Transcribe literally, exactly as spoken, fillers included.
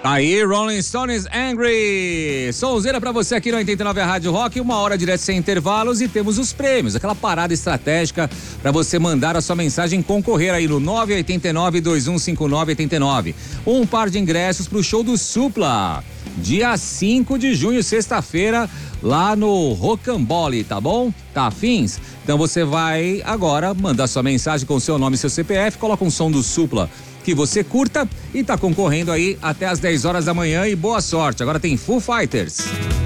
Aí, Rolling Stones Angry. Sonzeira pra você aqui no oitenta e nove a Rádio Rock, uma hora direto sem intervalos e temos os prêmios, aquela parada estratégica pra você mandar a sua mensagem e concorrer aí no nove oito nove, dois um cinco nove, oito nove. Um par de ingressos pro show do Supla, dia cinco de junho, sexta-feira, lá no Rocambole, tá bom? Tá afins? Então você vai agora mandar sua mensagem com seu nome e seu C P F, coloca um som do Supla que você curta e tá concorrendo aí até às dez horas da manhã e boa sorte. Agora tem Foo Fighters.